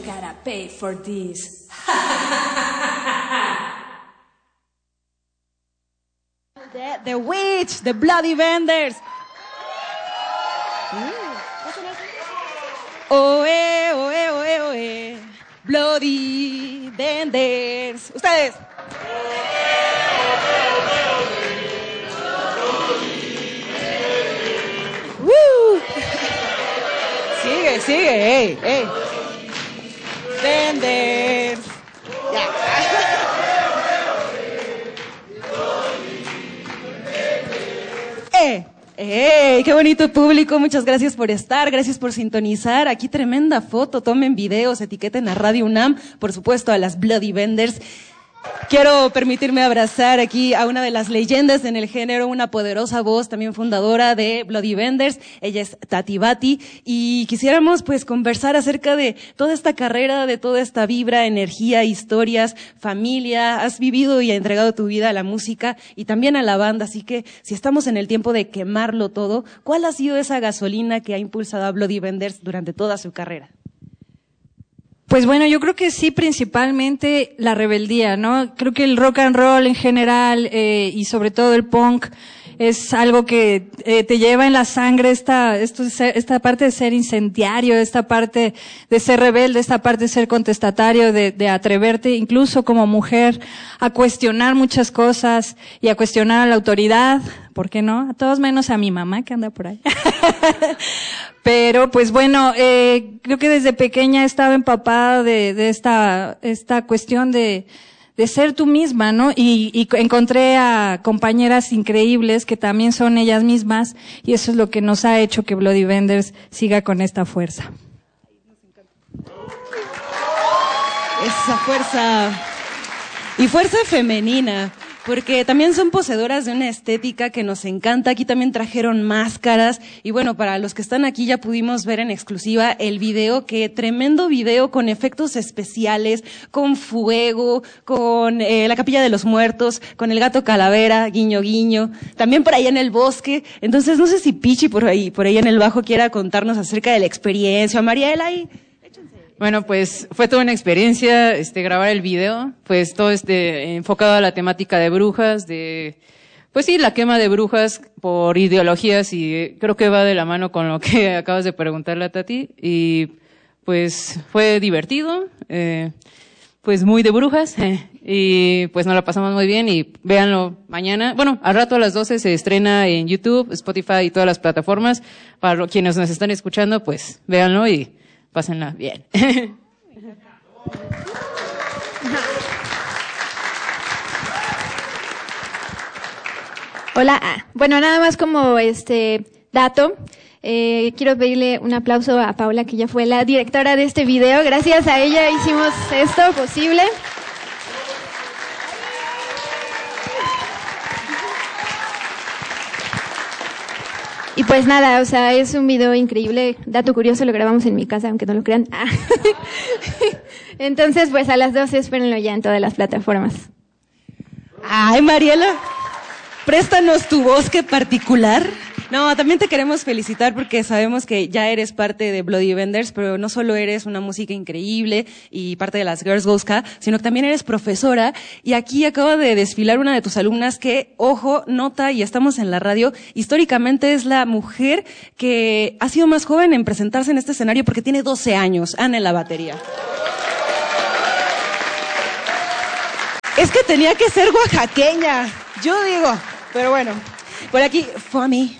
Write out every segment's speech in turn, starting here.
gotta pay for this. The Witch, the Bloody Benders. Oe, oe, oe, oe. Bloody Benders. Ustedes. Sigue, ey. Benders. Ya. ¡Qué bonito público! Muchas gracias por estar, gracias por sintonizar. Aquí tremenda foto, tomen videos, etiqueten a Radio UNAM, por supuesto a las Bloody Benders. Quiero permitirme abrazar aquí a una de las leyendas en el género, una poderosa voz, también fundadora de Bloody Benders. Ella es Tati Bati y quisiéramos pues conversar acerca de toda esta carrera, de toda esta vibra, energía, historias, familia. Has vivido y entregado tu vida a la música y también a la banda, así que si estamos en el tiempo de quemarlo todo, ¿cuál ha sido esa gasolina que ha impulsado a Bloody Benders durante toda su carrera? Pues bueno, yo creo que sí, principalmente la rebeldía, ¿no? Creo que el rock and roll en general y sobre todo el punk es algo que te lleva en la sangre esta parte de ser incendiario, esta parte de ser rebelde, esta parte de ser contestatario, de atreverte incluso como mujer a cuestionar muchas cosas y a cuestionar a la autoridad, ¿por qué no? A todos menos a mi mamá que anda por ahí. Pero pues bueno, creo que desde pequeña estaba empapada de esta cuestión de ser tú misma, ¿no? Y encontré a compañeras increíbles que también son ellas mismas y eso es lo que nos ha hecho que Bloody Benders siga con esta fuerza. Esa fuerza. Y fuerza femenina. Porque también son poseedoras de una estética que nos encanta. Aquí también trajeron máscaras. Y bueno, para los que están aquí ya pudimos ver en exclusiva el video, que tremendo video con efectos especiales, con fuego, con la Capilla de los Muertos, con el gato calavera, guiño guiño. También por ahí en el bosque. Entonces no sé si Pichi por ahí en el bajo quiera contarnos acerca de la experiencia. Mariela ahí. Bueno, pues fue toda una experiencia, grabar el video, pues todo enfocado a la temática de brujas, pues sí, la quema de brujas por ideologías y creo que va de la mano con lo que acabas de preguntarle a Tati y pues fue divertido, pues muy de brujas y pues nos la pasamos muy bien y véanlo mañana. Bueno, al rato a las 12 se estrena en YouTube, Spotify y todas las plataformas. Para quienes nos están escuchando, pues véanlo y pásenla bien. Hola, bueno, nada más como dato, quiero pedirle un aplauso a Paula, que ya fue la directora de este video. Gracias a ella hicimos esto posible. Y pues nada, o sea, es un video increíble. Dato curioso, lo grabamos en mi casa, aunque no lo crean. Entonces, pues a las 12 espérenlo ya en todas las plataformas. Ay, Mariela, préstanos tu bosque particular. No, también te queremos felicitar porque sabemos que ya eres parte de Bloody Benders, pero no solo eres una música increíble y parte de las Girls Go Ska, sino que también eres profesora y aquí acaba de desfilar una de tus alumnas que, ojo, nota, y estamos en la radio, históricamente es la mujer que ha sido más joven en presentarse en este escenario porque tiene 12 años, Ana en la batería. Es que tenía que ser oaxaqueña, yo digo, pero bueno, por aquí, Fomi.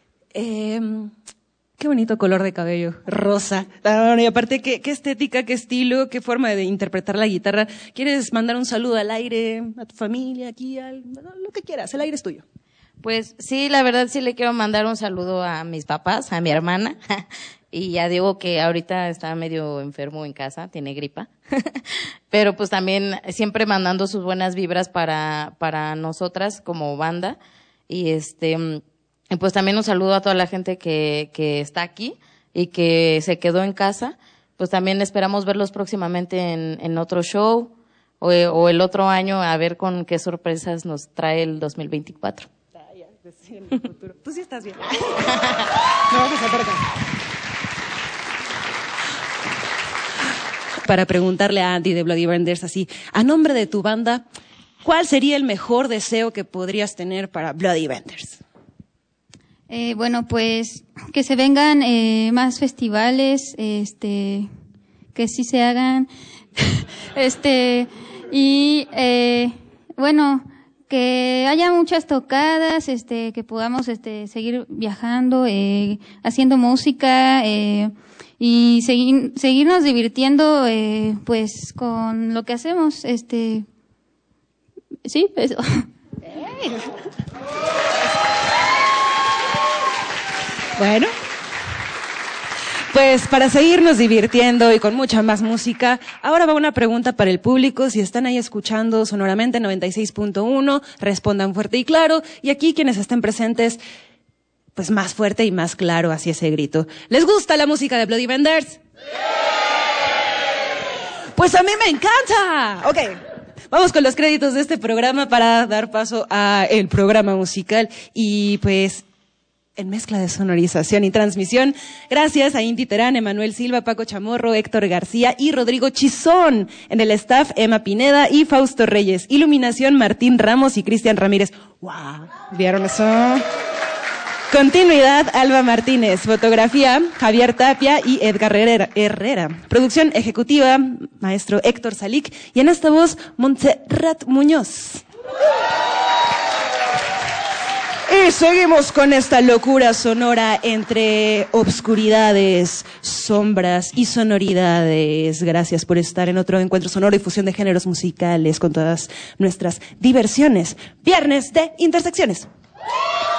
Qué bonito color de cabello, rosa. Y aparte, qué estética, qué estilo, qué forma de interpretar la guitarra. ¿Quieres mandar un saludo al aire, a tu familia, aquí, lo que quieras? El aire es tuyo. Pues sí, la verdad sí le quiero mandar un saludo a mis papás, a mi hermana. Y ya digo que ahorita está medio enfermo en casa, tiene gripa. Pero pues también siempre mandando sus buenas vibras para nosotras como banda. Y pues también un saludo a toda la gente que está aquí y que se quedó en casa. Pues también esperamos verlos próximamente en otro show o el otro año, a ver con qué sorpresas nos trae el 2024. En el futuro. Tú sí estás bien. No, pues acerca. para preguntarle a Andy de Bloody Benders así, a nombre de tu banda, ¿cuál sería el mejor deseo que podrías tener para Bloody Benders? Bueno, pues que se vengan más festivales, que sí se hagan, y bueno, que haya muchas tocadas, que podamos seguir viajando, haciendo música, y seguirnos divirtiendo pues con lo que hacemos, sí, eso. Bueno, pues para seguirnos divirtiendo y con mucha más música, ahora va una pregunta para el público. Si están ahí escuchando sonoramente 96.1, respondan fuerte y claro. Y aquí quienes estén presentes, pues más fuerte y más claro hacia ese grito. ¿Les gusta la música de Bloody Benders? Pues a mí me encanta. Ok. Vamos con los créditos de este programa para dar paso a el programa musical y pues en mezcla de sonorización y transmisión, gracias a Inti Terán, Emanuel Silva, Paco Chamorro, Héctor García y Rodrigo Chizón. En el staff, Emma Pineda y Fausto Reyes. Iluminación, Martín Ramos y Cristian Ramírez. ¡Wow! ¿Vieron eso? Continuidad, Alba Martínez. Fotografía, Javier Tapia y Edgar Herrera. Producción ejecutiva, maestro Héctor Salic. Y en esta voz, Montserrat Muñoz. Y seguimos con esta locura sonora entre obscuridades, sombras y sonoridades. Gracias por estar en otro encuentro sonoro y fusión de géneros musicales con todas nuestras diversiones. Viernes de Intersecciones.